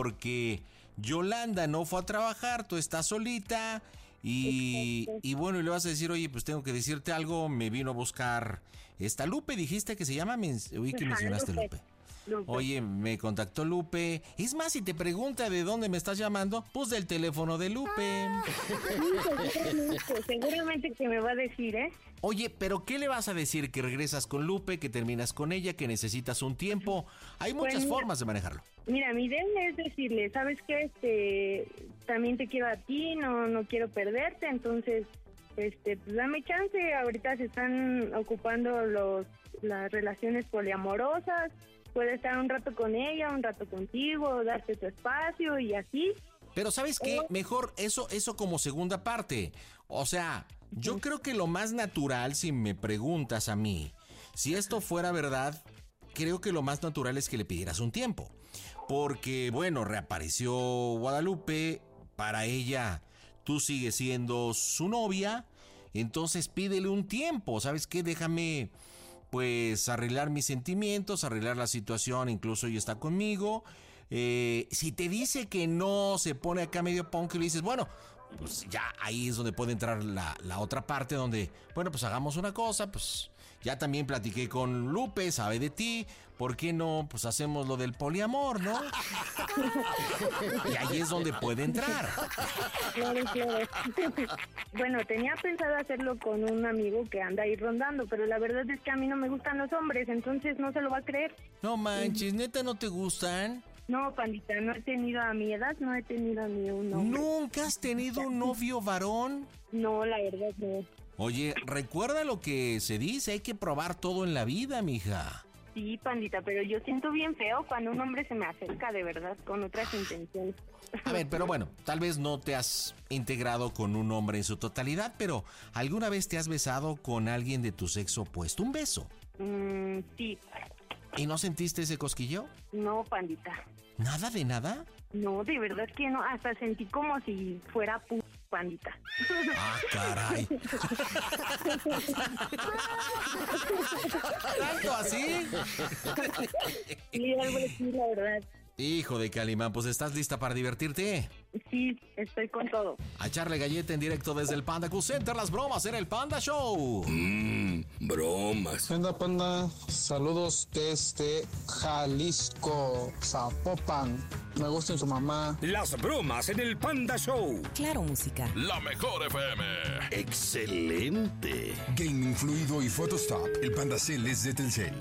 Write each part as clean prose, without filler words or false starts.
porque Yolanda no fue a trabajar, tú estás solita y bueno, y le vas a decir, oye, pues tengo que decirte algo, me vino a buscar esta Lupe, dijiste que se llama, oí que mencionaste Lupe. Oye, me contactó Lupe. Es más, si te pregunta de dónde me estás llamando, pues del teléfono de Lupe. Seguramente que me va a decir, ¿eh? Oye, pero ¿qué le vas a decir? Que regresas con Lupe, que terminas con ella, que necesitas un tiempo. Hay muchas formas de manejarlo. Mira, mi idea es decirle, ¿sabes qué? También te quiero a ti, no quiero perderte, entonces, pues dame chance. Ahorita se están ocupando las relaciones poliamorosas. Puedes estar un rato con ella, un rato contigo, darte tu espacio y así. Pero ¿sabes qué? Mejor eso como segunda parte. O sea, yo creo que lo más natural, si me preguntas a mí, si esto fuera verdad, creo que lo más natural es que le pidieras un tiempo. Porque, bueno, reapareció Guadalupe, para ella tú sigues siendo su novia, entonces pídele un tiempo. ¿Sabes qué? Déjame, pues, arreglar mis sentimientos, arreglar la situación, incluso ella está conmigo. Si te dice que no, se pone acá medio punk y le dices, bueno, pues ya ahí es donde puede entrar la otra parte donde, bueno, pues hagamos una cosa, pues ya también platiqué con Lupe, sabe de ti, ¿por qué no? Pues hacemos lo del poliamor, ¿no? Y ahí es donde puede entrar. Claro. Bueno, tenía pensado hacerlo con un amigo que anda ahí rondando, pero la verdad es que a mí no me gustan los hombres, entonces no se lo va a creer. No manches, ¿neta no te gustan? No, pandita, no he tenido a mi edad, no he tenido ni un hombre. ¿Nunca has tenido un novio varón? No, la verdad no. Oye, recuerda lo que se dice, hay que probar todo en la vida, mija. Sí, pandita, pero yo siento bien feo cuando un hombre se me acerca de verdad con otras intenciones. A ver, pero bueno, tal vez no te has integrado con un hombre en su totalidad, pero ¿alguna vez te has besado con alguien de tu sexo opuesto? ¿Un beso? Sí. ¿Y no sentiste ese cosquillo? No, pandita. ¿Nada de nada? No, de verdad que no, hasta sentí como si fuera pandita. ¡Ah, caray! ¿Tanto así? Sí, algo así, la verdad. Hijo de Calimán, pues ¿estás lista para divertirte? Sí, estoy con todo. A echarle galleta en directo desde el Panda Cool Center, las bromas en el Panda Show. Bromas. Panda, panda, saludos desde Jalisco, Zapopan. Me gusta su mamá. Las bromas en el Panda Show. Claro, música. La mejor FM. Excelente. Gaming fluido y Photostop. El Panda Cell es de Telcel.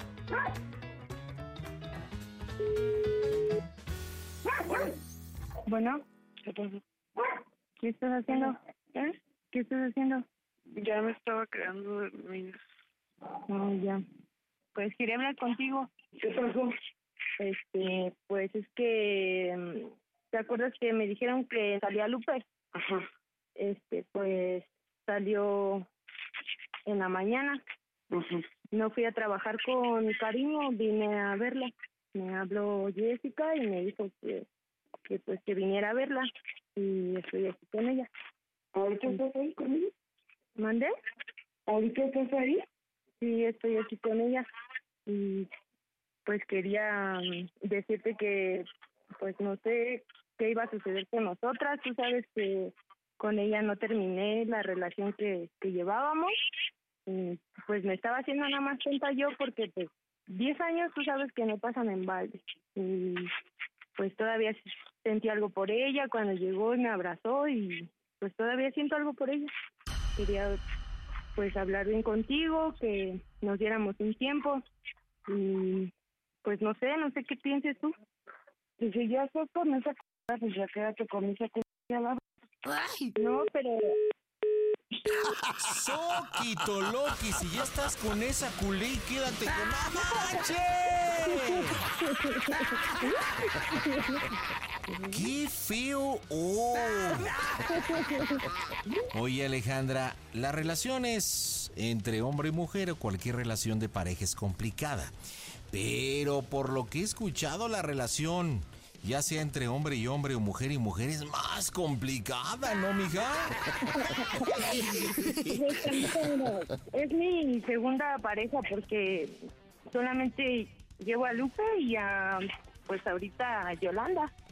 Bueno, ¿qué estás haciendo? ¿Qué estás haciendo? Ya me estaba quedando dormida. Oh, ya. Pues quería hablar contigo. ¿Qué pasó? Pues es que, ¿te acuerdas que me dijeron que salía Lupe? Ajá. Pues salió en la mañana. Ajá. No fui a trabajar con cariño, vine a verla. Me habló Jessica y me dijo que pues que viniera a verla y estoy aquí con ella. ¿Ahorita estás ahí con ella? ¿Mandé? ¿Ahorita estás ahí? Sí, estoy aquí con ella y pues quería decirte que pues no sé qué iba a suceder con nosotras. Tú sabes que con ella no terminé la relación que llevábamos y pues me estaba haciendo nada más tonta yo porque pues 10 años tú sabes que no pasan en balde y pues todavía sentí algo por ella cuando llegó y me abrazó y pues todavía siento algo por ella. Quería pues hablar bien contigo, que nos diéramos un tiempo y pues no sé qué pienses tú. Y si ya estás con esa c***, pues ya quédate con esa c***. No, pero... Soquito Loki, si ya estás con esa culé, quédate con ¡No manches! ¡Qué feo! ¡Oh! Oye, Alejandra, las relaciones entre hombre y mujer o cualquier relación de pareja es complicada. Pero por lo que he escuchado, la relación, ya sea entre hombre y hombre o mujer y mujer, es más complicada, ¿no, mija? Es mi segunda pareja porque solamente llevo a Lupe y a, pues ahorita a Yolanda.